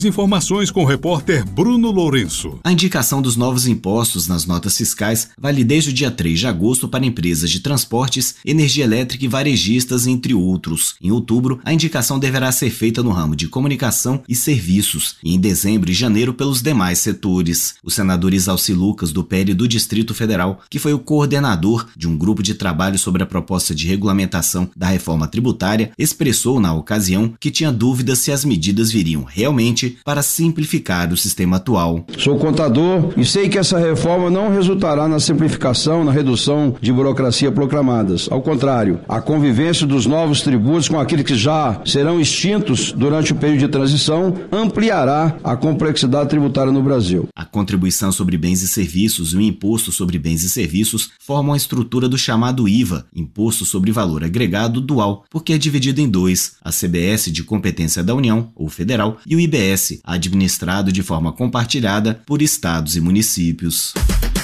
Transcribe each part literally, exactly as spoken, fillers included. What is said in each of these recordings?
Informações com o repórter Bruno Lourenço. A indicação dos novos impostos nas notas fiscais vale desde o dia três de agosto para empresas de transportes, energia elétrica e varejistas, entre outros. Em outubro, a indicação deverá ser feita no ramo de comunicação e serviços e em dezembro e janeiro pelos demais setores. O senador Isalci Lucas, do P L do Distrito Federal, que foi o coordenador de um grupo de trabalho sobre a proposta de regulamentação da reforma tributária, expressou na ocasião que tinha dúvidas se as medidas viriam realmente para simplificar o sistema atual. Sou contador e sei que essa reforma não resultará na simplificação, na redução de burocracia proclamadas. Ao contrário, a convivência dos novos tributos com aqueles que já serão extintos durante o período de transição ampliará a complexidade tributária no Brasil. A contribuição sobre bens e serviços e o imposto sobre bens e serviços formam a estrutura do chamado I V A, Imposto sobre Valor Agregado Dual, porque é dividido em dois, a C B S de competência da União ou federal e o I B S, administrado de forma compartilhada por estados e municípios.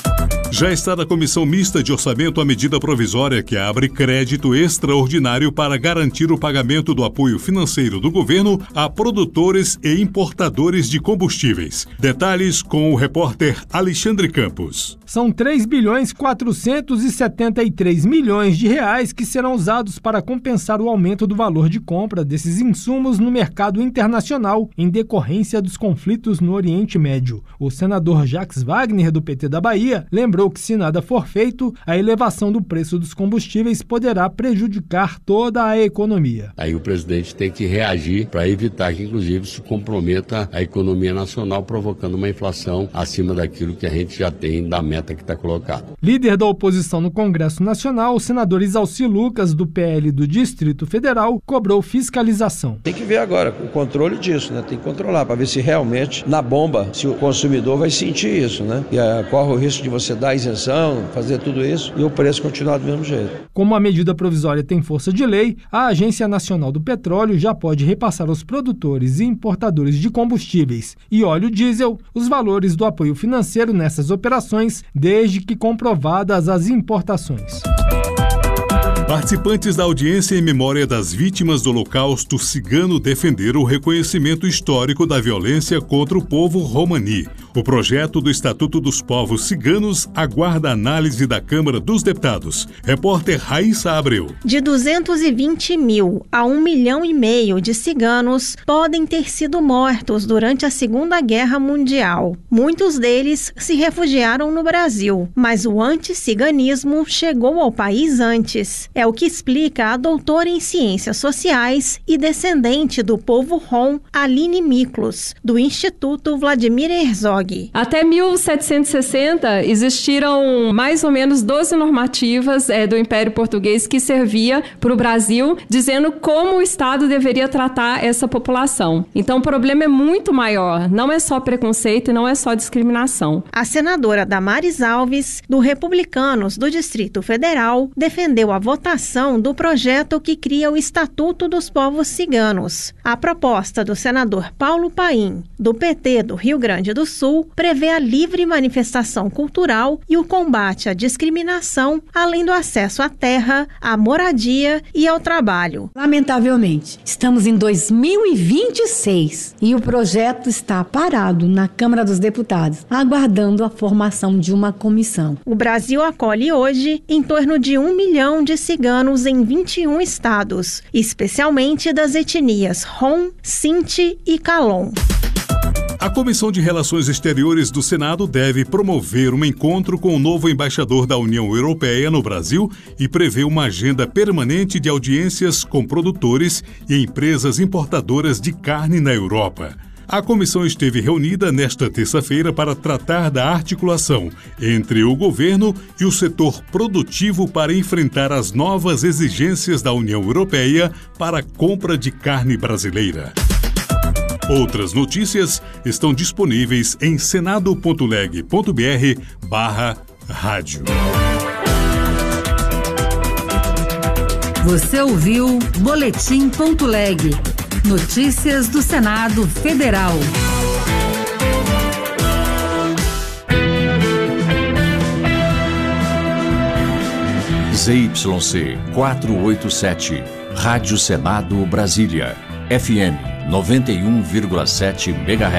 Já está na Comissão Mista de Orçamento a medida provisória que abre crédito extraordinário para garantir o pagamento do apoio financeiro do governo a produtores e importadores de combustíveis. Detalhes com o repórter Alexandre Campos. São três bilhões quatrocentos e setenta e três milhões de reais que serão usados para compensar o aumento do valor de compra desses insumos no mercado internacional em decorrência dos conflitos no Oriente Médio. O senador Jacques Wagner, do P T da Bahia, lembrou que, se nada for feito, a elevação do preço dos combustíveis poderá prejudicar toda a economia. Aí o presidente tem que reagir para evitar que, inclusive, se comprometa a economia nacional, provocando uma inflação acima daquilo que a gente já tem da meta que está colocada. Líder da oposição no Congresso Nacional, o senador Isalci Lucas, do P L do Distrito Federal, cobrou fiscalização. Tem que ver agora o controle disso, né? Tem que controlar para ver se realmente, na bomba, se o consumidor vai sentir isso, né? E uh, corre o risco de você dar isenção, fazer tudo isso e o preço continuar do mesmo jeito. Como a medida provisória tem força de lei, a Agência Nacional do Petróleo já pode repassar aos produtores e importadores de combustíveis e óleo diesel os valores do apoio financeiro nessas operações, desde que comprovadas as importações. Participantes da audiência em memória das vítimas do Holocausto Cigano defenderam o reconhecimento histórico da violência contra o povo romani. O projeto do Estatuto dos Povos Ciganos aguarda análise da Câmara dos Deputados. Repórter Raíssa Abreu. De duzentos e vinte mil a um milhão e meio de ciganos podem ter sido mortos durante a Segunda Guerra Mundial. Muitos deles se refugiaram no Brasil, mas o anticiganismo chegou ao país antes. É o que explica a doutora em Ciências Sociais e descendente do povo Rom, Aline Miklos, do Instituto Vladimir Herzog. Até mil setecentos e sessenta existiram mais ou menos doze normativas é, do Império Português que servia para o Brasil, dizendo como o Estado deveria tratar essa população. Então o problema é muito maior, não é só preconceito e não é só discriminação. A senadora Damares Alves, do Republicanos do Distrito Federal, defendeu a votação do projeto que cria o Estatuto dos Povos Ciganos. A proposta do senador Paulo Paim, do P T do Rio Grande do Sul, prevê a livre manifestação cultural e o combate à discriminação, além do acesso à terra, à moradia e ao trabalho. Lamentavelmente, estamos em dois mil e vinte e seis e o projeto está parado na Câmara dos Deputados, aguardando a formação de uma comissão. O Brasil acolhe hoje em torno de um milhão de ciganos em vinte e um estados, especialmente das etnias Rom, Sinti e Calon. A Comissão de Relações Exteriores do Senado deve promover um encontro com o novo embaixador da União Europeia no Brasil e prevê uma agenda permanente de audiências com produtores e empresas importadoras de carne na Europa. A comissão esteve reunida nesta terça-feira para tratar da articulação entre o governo e o setor produtivo para enfrentar as novas exigências da União Europeia para a compra de carne brasileira. Outras notícias estão disponíveis em senado ponto leg ponto br barra rádio. Você ouviu Boletim ponto leg. Notícias do Senado Federal. Z Y C quatrocentos e oitenta e sete, Rádio Senado Brasília, F M noventa e um vírgula sete megahertz.